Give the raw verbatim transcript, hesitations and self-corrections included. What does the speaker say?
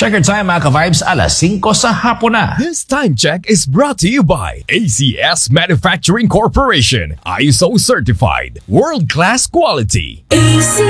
Checker time mga ka-vibes, alas singko sa hapon na. This time check is brought to you by A C S Manufacturing Corporation, I S O certified, world-class quality. A C